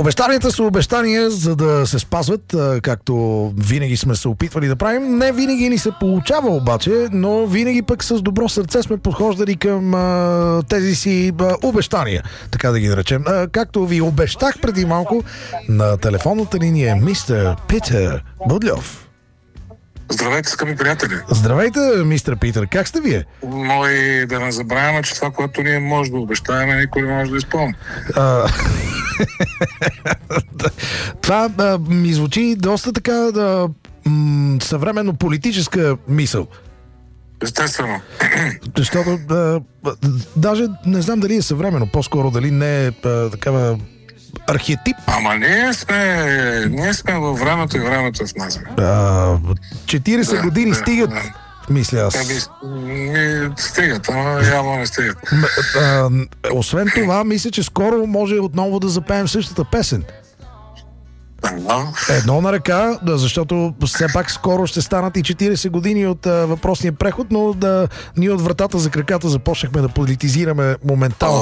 Обещанията са обещания, за да се спазват, както винаги сме се опитвали да правим. Не винаги ни се получава обаче, но винаги пък с добро сърце сме подхождали към тези си обещания, така да ги наречем. Както ви обещах преди малко, на телефонната линия е мистер Питър Будлев. Здравейте, скъпи приятели! Здравейте, мистер Питър, как сте вие? Мой, да не забравяме, че това, което ние може да обещаваме, никой не може да изпълни. Това ми звучи доста така съвременно политическа мисъл. Естествено. Защото даже не знам дали е съвременно, по-скоро дали не е такава архетип. Ама ние сме във времето и времето е в нас. 40 години стигат, мисля аз. Стигат, ама явно не стигат. Освен това, мисля, че скоро може отново да запеем същата песен. Едно на ръка, защото все пак скоро ще станат и 40 години от въпросния преход, но ние от вратата за краката започнахме да политизираме моментално.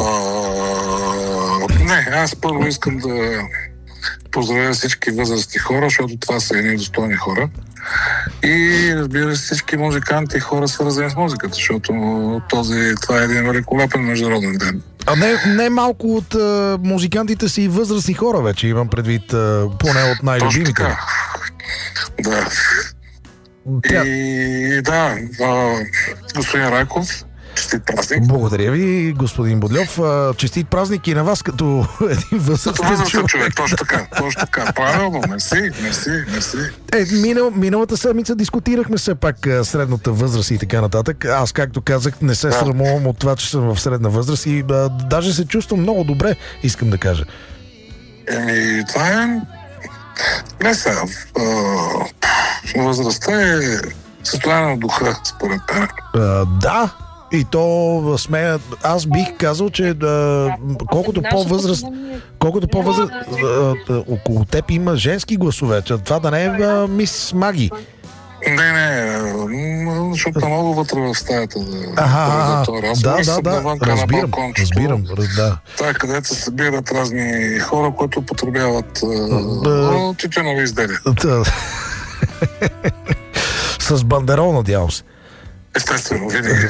Не, аз първо искам да поздравя всички възрастни хора, защото това са едни достойни хора. И разбира се всички музиканти и хора свързани с музиката, защото това е един великолепен международен ден. Не малко от музикантите си и възрастни хора вече, имам предвид поне от най-любимите. Да. И господин Райков, честит празник. Благодаря ви, господин Будлев. Честит празник и на вас като един възрастен човек. Точно така. Правилно, мерси. Миналата седмица дискутирахме все пак средната възраст и така нататък. Аз, както казах, не се срамувам от това, че съм в средна възраст и даже се чувствам много добре, искам да кажа. Това е... Не сега. Възрастта е състояние на духа, според мен. Да. И то аз бих казал, че колкото по-възраст, около теб има женски гласове. Това да не е мис Маги. Не, защото много вътре в стаята. Разбирам. Това е където се събират разни хора, които потребяват тютюнови изделия. С бандерол, надявам се. Естествено, винаги.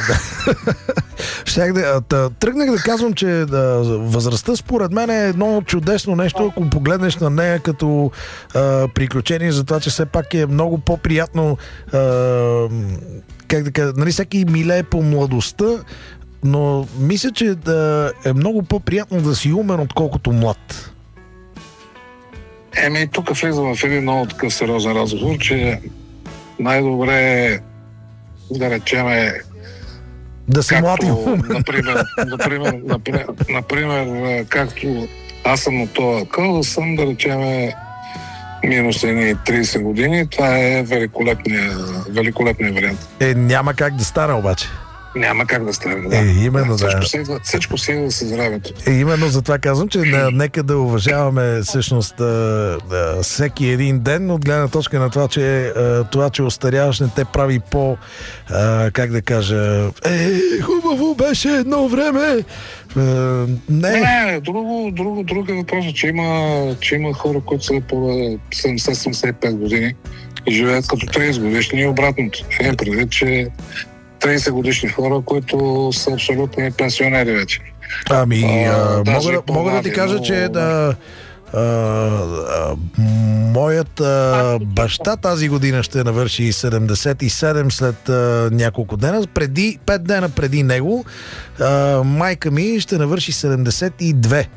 Тръгнах да казвам, че възрастта според мен е едно чудесно нещо, ако погледнеш на нея като приключение, за това, че все пак е много по-приятно, нали, всеки милее по младостта, но мисля, че е много по-приятно да си умен, отколкото млад. Тук влизаме в един много такъв сериозен разговор, че най-добре е да речеме да се млади. Например, както аз съм на този акъл, съм да речеме минус 30 години. Това е великолепният вариант. Няма как да стане обаче. Няма как да стане, да. Именно, всичко си идва с времето. Именно за това казвам, че нека да уважаваме всъщност всеки един ден от гледна точка на това, че остаряваш, не те прави по как да кажа, хубаво беше едно време. Друг е въпросът, че има хора, които са по 70-75 години и живеят като 30 годишни и обратното. Предвид, че 30 годишни хора, които са абсолютни пенсионери вече. Мога да ти кажа, че моят баща тази година ще навърши 77 след няколко дена. 5 дена преди него майка ми ще навърши 72.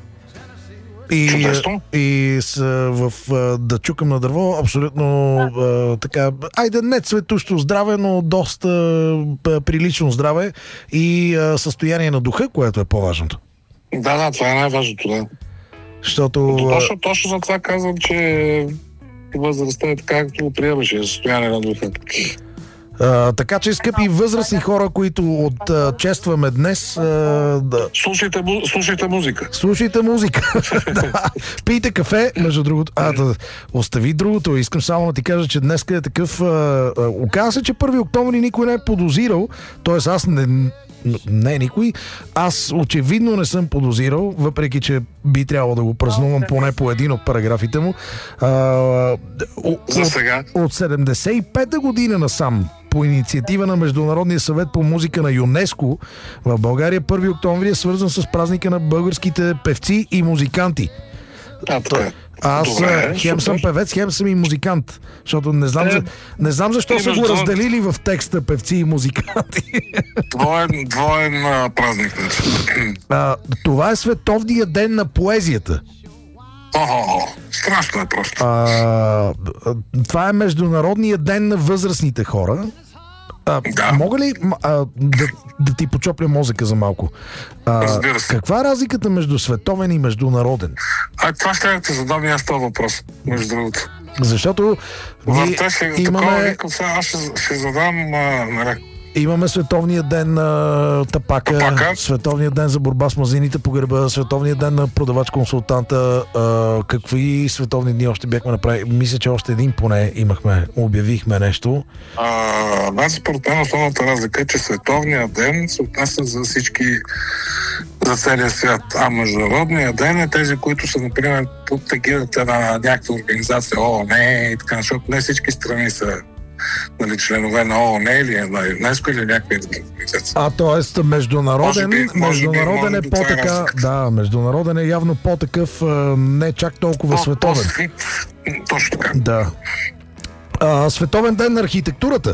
И да чукам на дърво, абсолютно така, не цветущо здраве, но доста прилично здраве и състояние на духа, което е по-важното. Да, това е най-важното, да. Точно за това казвам, че възрастта е така, както го приемаше, състояние на духа. Така че, скъпи възрастни хора, които честваме днес... Слушайте музика. Слушайте музика. Пийте кафе, между другото. Остави другото. Искам само да ти кажа, че днес е такъв... Оказва се, че 1 октомври никой не е подозирал. Тоест аз не никой. Аз очевидно не съм подозирал, въпреки че би трябвало да го празнувам поне по един от параграфите му. За сега. От 75-та година насам, по инициатива на Международния съвет по музика на ЮНЕСКО, в България 1 октомври е свързан с празника на българските певци и музиканти. Аз хем съм певец, хем съм и музикант. Защото не знам защо са го разделили в текста певци и музиканти. Двоен празник. Това е Световният ден на поезията. Страшно е просто. Това е Международният ден на възрастните хора. Мога ли да ти почопля мозъка за малко? Разбира се. Каква е разликата между световен и международен? Това ще да те задам и аз този въпрос, между другото. Защото имаме... Аз ще задам... Имаме Световния ден на тапака, Световния ден за борба с мазините по гърба, Световния ден на продавач-консултанта. Какви световни дни още бяхме направили? Мисля, че още един поне обявихме нещо. Според мен основната разлика е, че Световният ден се отнася за всички, за целия свят. А Международният ден е тези, които са, например, под егидата на някаква организация ООН и така, защото не всички страни са членове на ООН или на ЮНЕСКО или някакви други организации. Т.е. международен е по-така... Да, международен е явно по-такъв, не чак толкова световен. Точно така. Да. Световен ден на архитектурата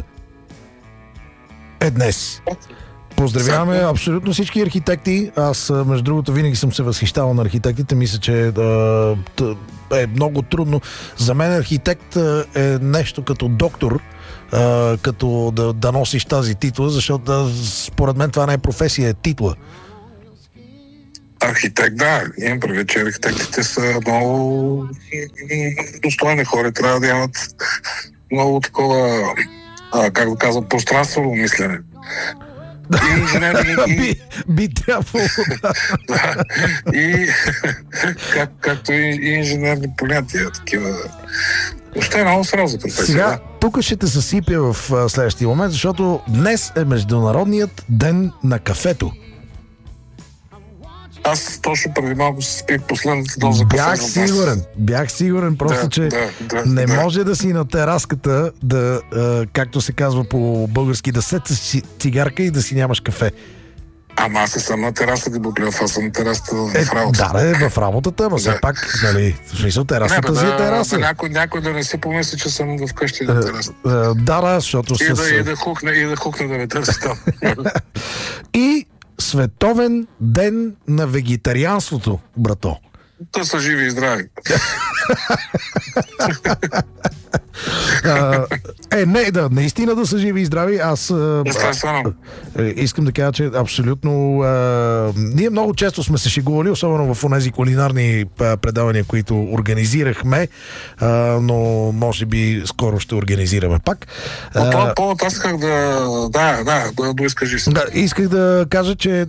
е днес. Поздравяваме абсолютно всички архитекти. Аз, между другото, винаги съм се възхищавал на архитектите. Мисля, че е много трудно. За мен архитект е нещо като доктор, като да носиш тази титла, защото според мен това не е професия, е титла. Архитект, да. Имам предвид, че архитектите са много достойни хора. Трябва да имат много такова, как да казвам, пространствено мислене. Би трябвало. И както и инженерни понятия, такива. Още е много сразу професия. Сега, тук ще те съсипя в следващия момент, защото днес е Международният ден на кафето. Аз точно преди малко се спих последната доза кафе. Бях сигурен, просто че не може да си на тераската да, както се казва по български, да сетиш цигарка и да си нямаш кафе. Ама аз съм на терасата, Боглев, аз съм на терасата в работата. Да, в работата, но все пак, нали, в смисъл терасата си е тераса. Някой да не си помисли, че съм вкъщи на терасата. Да, защото и да хукне да ме търси там. И Световен ден на вегетарианството, брато. Да са живи и здрави. Наистина да са живи и здрави. Аз искам да кажа, че абсолютно ние много често сме се шегували, особено в онези кулинарни предавания, които организирахме, но може би скоро ще организираме пак. От това повод аз исках да доискажи се. Да, исках да кажа, че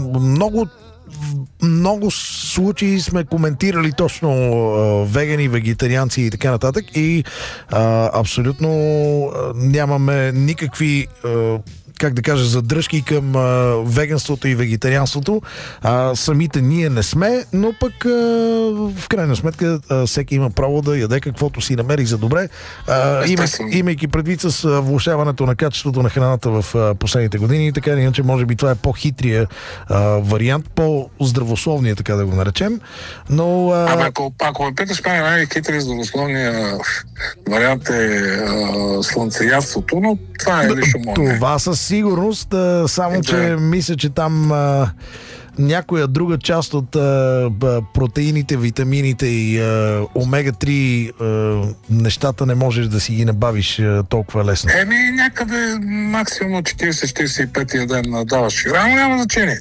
много случаи сме коментирали точно вегани, вегетарианци и така нататък и абсолютно нямаме никакви как да кажа, задръжки към веганството и вегетарианството. Самите ние не сме, но пък в крайна сметка всеки има право да яде каквото си намери за добре. Имайки предвид с влошаването на качеството на храната в последните години, така или иначе може би това е по-хитрия вариант, по-здравословния, така да го наречем. Но... Ако ме питаш, най-хитрия здравословния вариант е слънцеядството, но това е лично мое. Това със сигурност, само че мисля, че там някоя друга част от протеините, витамините и омега-3 нещата не можеш да си ги набавиш толкова лесно. Някъде максимум 40-45 ден даваш. Рано няма значение.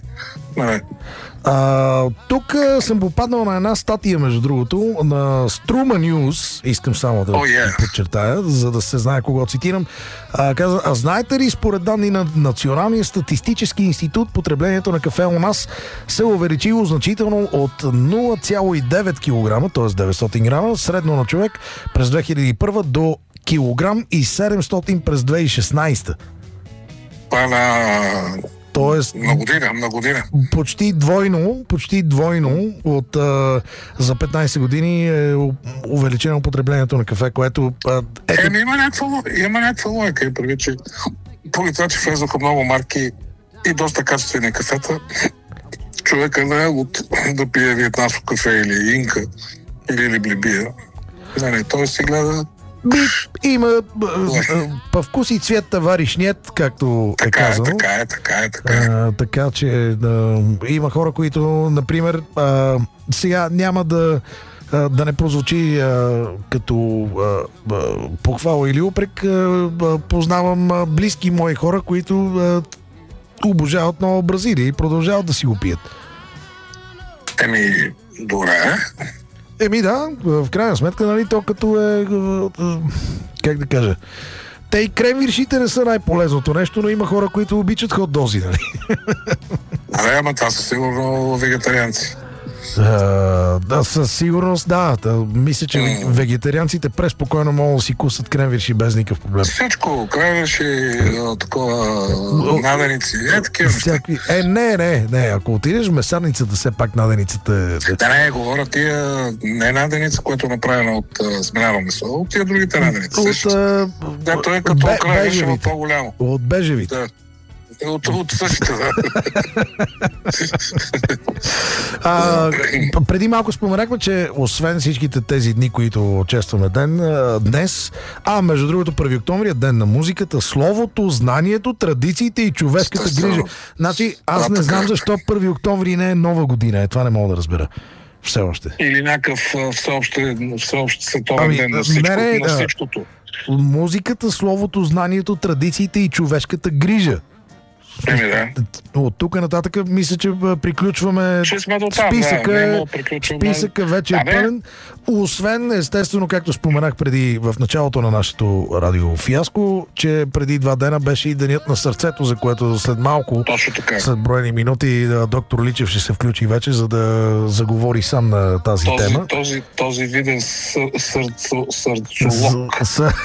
Тук съм попаднал на една статия, между другото, на Струма News, искам само да подчертая, за да се знае кого цитирам. Каза, знаете ли, според данни на Националния статистически институт, потреблението на кафе у нас се увеличило значително от 0,9 кг, т.е. 900 грама, средно на човек през 2001 до килограм и 700 през 2016. Тоест, на година. Почти двойно от за 15 години е увеличено потреблението на кафе, което... Има някаква логика и преди, че полицаите влезоха много марки и доста качествени кафета. Човека не е от да пие виетнамско кафе или инка или блибия. Той си гледа... Има по вкус и цвет товариш нет, както е казано. Така че има хора, които, например, сега няма да не прозвучи като похвала или упрек. Познавам близки мои хора, които обожават Нова Бразилия и продължават да си го пият. Добре. Да, в крайна сметка, нали, то като е, как да кажа, те и кремвиршите не са най-полезното нещо, но има хора, които обичат хот-дози, нали? Ама това са сигурно вегетарианци. Да, със сигурност, да. Мисля, че вегетарианците преспокойно могат да си кусат кремвирши без никакъв проблем. Всичко, кремвирши, такова, наденици, такива всякакви. Не. Ако отидеш в месарницата, все пак наденицата не, говоря тия, не наденица, която е направена от смеляно месо, от тия другите наденици. Той е като кремвирши, но по-голямо. От бежевите. Да. От същите, да. Преди малко споменахме, че освен всичките тези дни, които честваме днес, между другото 1 октомври е ден на музиката, словото, знанието, традициите и човешката грижа. Значи, аз не знам защо 1 октомври не е нова година. Това не мога да разбера. Все още. Или някакъв всеобщ световен ден на всичкото. Музиката, словото, знанието, традициите и човешката грижа. От тук нататък мисля, че приключваме списъка вече е пълен. Освен, естествено, както споменах преди в началото на нашето радиофиаско, че преди 2 дена беше и денят на сърцето, за което след малко, след броени минути, доктор Личев ще се включи вече, за да заговори сам на тази тема. Този виден сърцолог.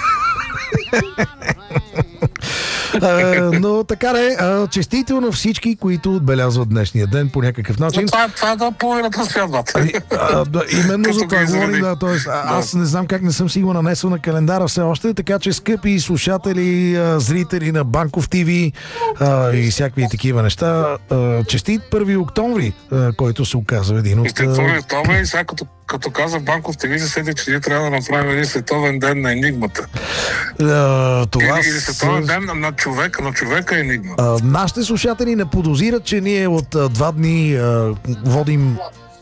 Но така честито на всички, които отбелязват днешния ден по някакъв начин. Това да половината свят. Именно за това говорим. Аз не знам как не съм си го нанесъл на календара все още, така че скъпи слушатели, зрители на Банков ТВ и всякакви такива неща, честит 1 октомври, който се оказва един от... И сега като каза Банков ТВ, седи, че ние трябва да направим един световен ден на енигмата. Или световен ден на човека енигма. Нашите слушатели не подозират, че ние от 2 дни водим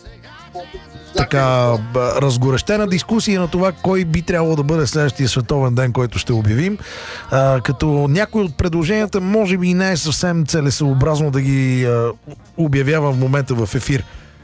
така разгорещена дискусия на това кой би трябвало да бъде следващия световен ден, който ще обявим. Като някой от предложенията може би не е съвсем целесъобразно да ги обявява в момента в ефир.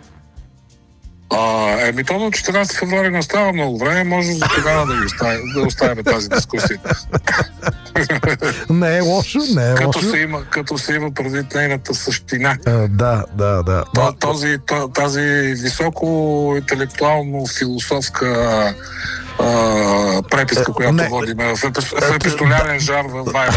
То на 14 февруари не остава много време, може за тогава да оставим тази дискусия. Не е лошо, Като се има предвид нейната същина. Да. Тази високо интелектуално-философска преписка, която водим в епистолярен жар в Вайбър.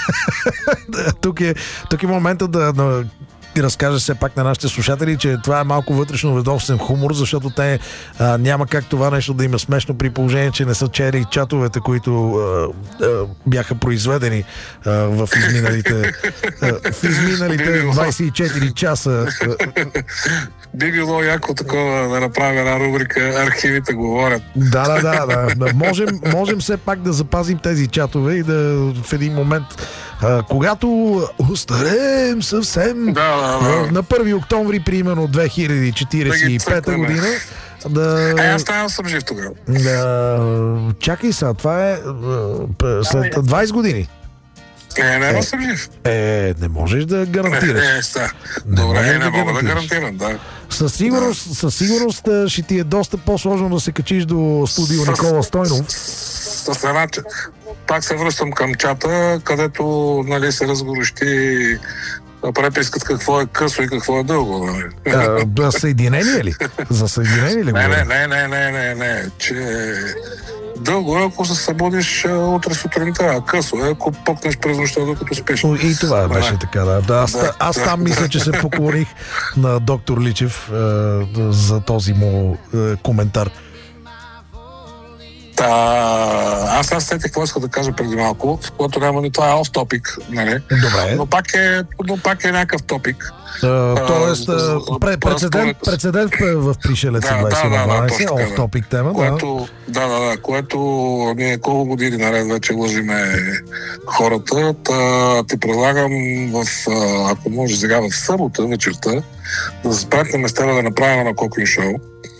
Тук е момента да разкажа все пак на нашите слушатели, че това е малко вътрешно ведомствен хумор, защото те няма как това нещо да има смешно при положение, че не са чели чатовете, които бяха произведени в изминалите 24 часа. Би било яко такова да направим една рубрика "Архивите говорят". Да. Можем все пак да запазим тези чатове и да в един момент, когато остарем съвсем на 1 октомври, примерно 2045 година, аз съм жив тогава. Чакай сега, това е след 20 години. Не съм жив. Не можеш да гарантираш. Не мога да гарантирам, да. Със сигурност ще ти е доста по-сложно да се качиш до студио Никола Стойнов. Пак се връщам към чата, където се разгорещи препискат какво е късо и какво е дълго. За съединение ли? Не, че Дълго е, ако се събудиш утре сутринта, а късо е, ако пъкнеш през нощта, докато спиш. И това беше така, да. Аз там мисля, че се поклоних на доктор Личев за този му коментар. Аз сетих какво иска да кажа преди малко, в което няма ни това е off topic, нали? Добре. Но пак е някакъв топик. Тоест, прецедент в Пришелеца 20 на 12, off topic тема, което ние колко години наред вече лъжиме хората. Ти предлагам, ако може сега в събота вечерта, да се спратим с тебе да направим на кокин шоу.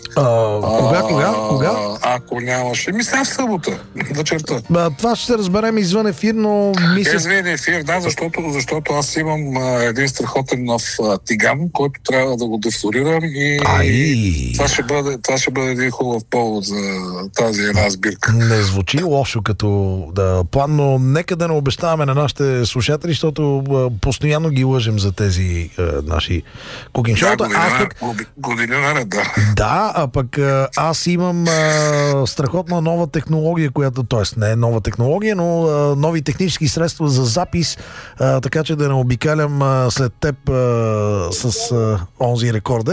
Кога? Ако нямаше. Сега в събота, вечерта. Това ще се разберем извън ефир, но мисля... Извън ефир, да, защото аз имам един страхотен нов тиган, който трябва да го дефлорирам и това ще бъде един хубав повод за тази една сбирка. Не звучи лошо като план, но нека да не обещаваме на нашите слушатели, защото постоянно ги лъжем за тези наши кукинг шоута. Години наред, да. Да, а пък аз имам страхотна нова технология, която, т.е. не е нова технология, но нови технически средства за запис, така че да не обикалям след теб с онзи рекордер.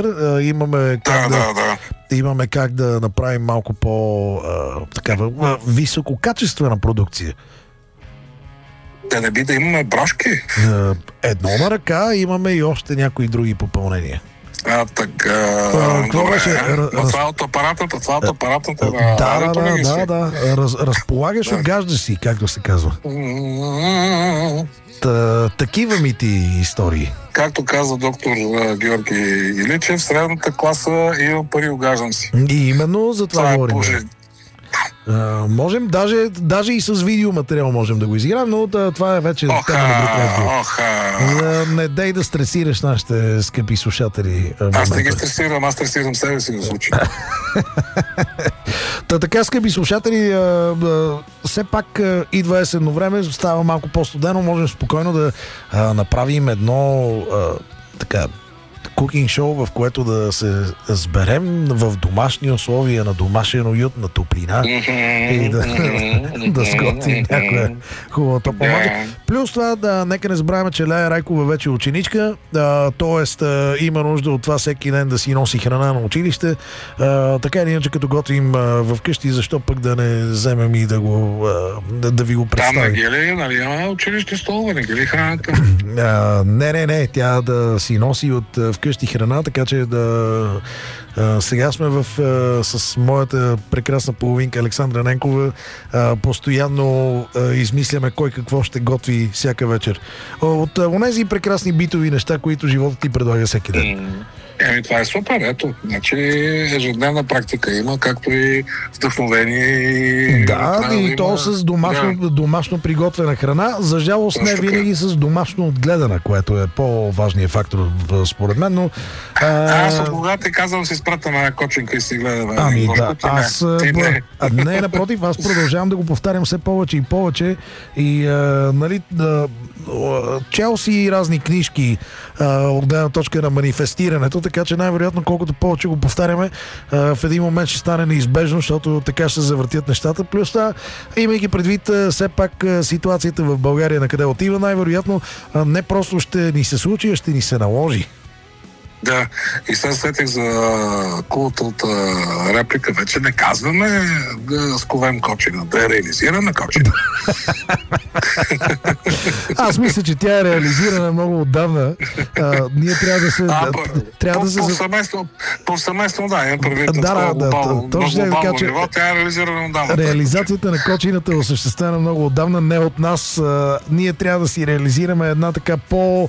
Имаме как да направим малко по-такава висококачествена продукция. Да не би да имаме брошки? Едно на ръка, имаме и още някои други попълнения. Така. Това от апаратната. Да. Разполагаш, огаждаш си, както се казва. Такива ми ти истории. Както каза доктор Георги Иличев, средната класа имам пари, огаждам си. И именно за това говорим. Можем, даже и с видеоматериал можем да го изиграем, но това е вече тема на друг разговор. Не дай да стресираш нашите скъпи слушатели. Аз не ги стресирам, аз стресирам себе си в случай. Така, скъпи слушатели, все пак идва есенно време, става малко по-студено, можем спокойно да направим едно така кукинг шоу, в което да се сберем в домашни условия, на домашен уют, на топлина и да сготвим някоя хубава топла маджа. Плюс това, нека не забравяме, че Лея Райкова вече е ученичка, т.е. има нужда от това всеки ден да си носи храна на училище. Така или иначе, като готвим вкъщи, защо пък да не вземем и да ви го представим. Там на Гели, нали има училище столове, не Гели храната? Не, тя да си носи от вкъщи храна, така че сега сме с моята прекрасна половинка Александра Ненкова, постоянно измисляме кой какво ще готви всяка вечер. От онези прекрасни битови неща, които животът ти предлага всеки ден. Това е супер, ето. Значи ежедневна практика има, както и вдъхновение. Да, и то с домашно приготвена храна. За жалост не винаги с домашно отгледана, което е по-важният фактор според мен, но... Аз от кога ти казвам си спрата на коченка и си гледаме. Не, напротив, аз продължавам да го повтарям все повече и повече и нали, Челси и разни книжки от гледна точка на манифестирането, така че най-вероятно колкото повече го повтаряме, в един момент ще стане неизбежно, защото така ще се завъртят нещата. Плюс това, имайки предвид все пак ситуацията в България на къде отива, най-вероятно не просто ще ни се случи, а ще ни се наложи. Да, и сега сетих за култовата реплика. Вече не казваме да сковем кочина, да я реализираме кочина. Аз мисля, че тя е реализирана много отдавна. Ние трябва да се... Повсеместно, да, имам предвид на глобално ниво, тя е реализирана отдавна. Реализацията на кочината е осъществена много отдавна, не от нас. Ние трябва да си реализираме една така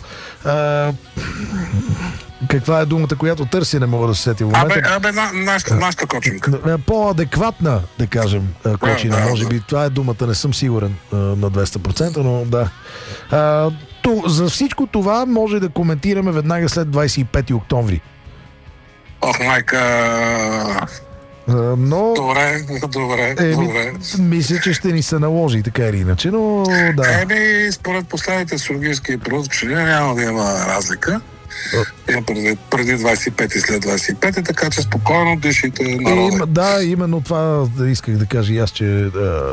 каква е думата, която търси, не мога да се сети в момента. Нашата кочинка. По-адекватна, да кажем, кочина. Може би това е думата, не съм сигурен на 200%, но да. За всичко това може да коментираме веднага след 25 октомври. Ох, майка... Но... Добре. Мисля, че ще ни се наложи, така или иначе, но да. Според последните сургийски проучвания няма да има разлика. преди 25 и след 25, така че спокойно дишите народа. Да, именно това исках да кажа и аз, че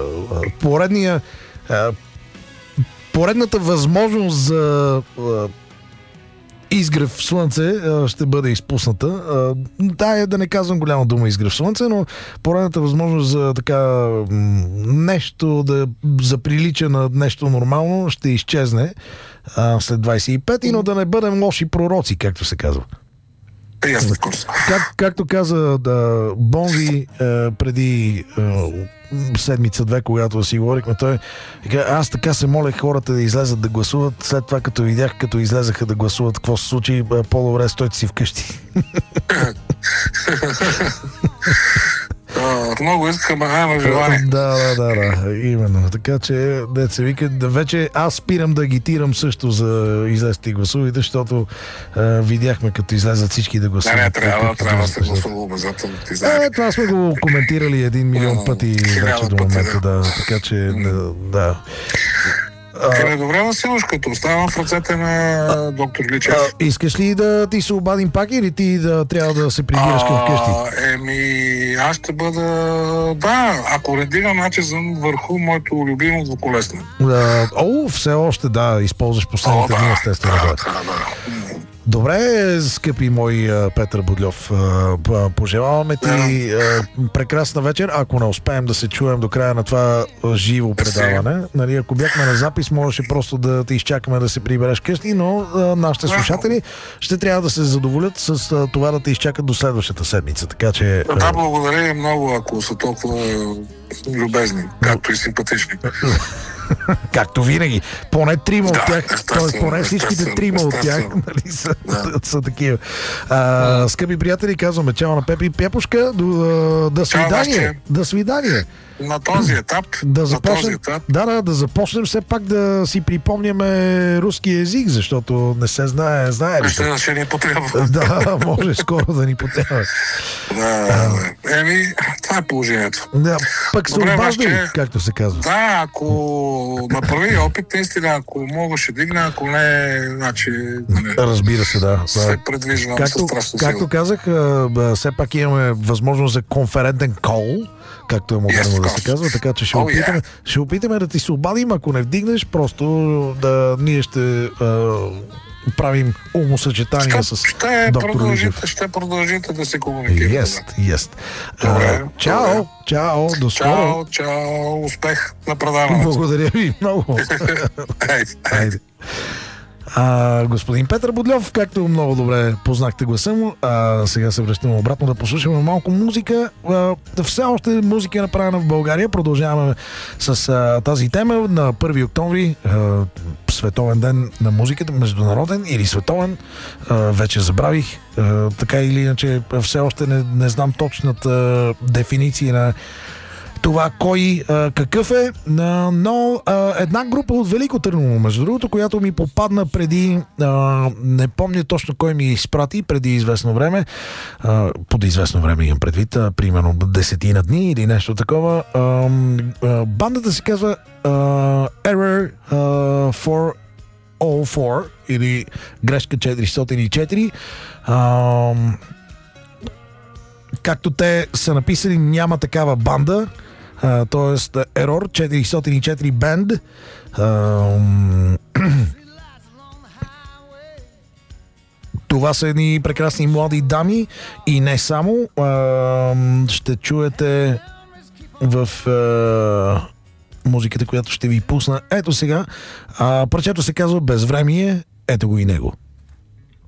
поредната възможност за изгрев слънце ще бъде изпусната. Да не казвам голяма дума изгрев слънце, но поредната възможност за така нещо да заприлича на нещо нормално ще изчезне след 25, но да не бъдем лоши пророци, както се казва. Както каза Бонзи преди седмица-две, когато си говорихме, аз така се молех хората да излезат да гласуват. След това, като видях, като излезаха да гласуват, какво се случи, по-добре стойте си вкъщи. Много искаме, на желание. Да, именно. Така че, деца вика, вече аз спирам да агитирам също за излезте и гласувайте, защото видяхме, като излезат всички да гласуват. Не, трябва да се гласува обязателно. Това сме го коментирали 1 милион пъти вече до момента, така че, да. Добре, Василуш, като оставам в ръцете на доктор Личев. Искаш ли да ти се обадим пак или ти да трябва да се прибираш към вкъщи? Аз ще бъда... Да, ако не дигам начезън върху моето любимо двуколесно. Все още използваш последните дни, естествено. Добре, скъпи мой Петър Будльов, пожелаваме ти прекрасна вечер. Ако не успеем да се чуем до края на това живо предаване, нали, ако бяхме на запис, можеше просто да те изчакаме да се прибереш къщи, но нашите слушатели ще трябва да се задоволят с това да те изчакат до следващата седмица. Така че... Да, благодаря много, ако са толкова любезни, както и симпатични. Както винаги. Поне трима от тях, поне всичките трима от тях са такива. Скъпи приятели, казваме чао на Пепи Пепушка. До свидание. До свидание. На този етап. Да започнем все пак да си припомняме руски език, защото не се знае ли? Ще ни потребва. Да, може скоро да ни потребва. Това е положението. Пък се обаждай, както се казва. Да, ако направи опит, наистина, ако мога ще дигна, ако не, значи... Разбира се, да. Се предвиждам със страшна сила. Както казах, все пак имаме възможност за конферентен кол, както е модерно да се казва, така че ще опитаме да ти се обадим, ако не вдигнеш, просто ние ще правим умосъчетания с доктор Личев. Ще продължите да се комуникирате. Чао, до скоро. Чао, успех на предаването. Благодаря ви много. Хайде. Господин Петър Будльов, както много добре познахте гласа му, сега се връщаме обратно да послушаме малко музика. Все още музика е направена в България. Продължаваме с тази тема на 1 октомври, световен ден на музиката, международен или световен, вече забравих. Така или иначе, все още не знам точната дефиниция на това кой какъв е, но една група от Велико Търново, между другото, която ми попадна преди, не помня точно кой ми изпрати, преди известно време, под известно време имам предвид, примерно 10 дни или нещо такова. Бандата се казва Error 404 или грешка 404. Както те са написали, няма такава банда, т.е. Error 404 Band. Това са едни прекрасни млади дами и не само. Ще чуете в музиката, която ще ви пусна. Ето сега. Парчето се казва Безвремие. Ето го и него.